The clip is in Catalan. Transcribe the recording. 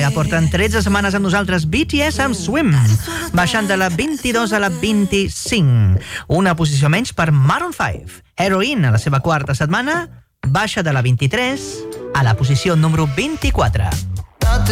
ja porten 13 setmanes amb nosaltres. BTS amb Swim, baixant de la 22 a la 25. Una posició menys per Maroon 5. Heroin, a la seva quarta setmana, baixa de la 23 a la posició número 24.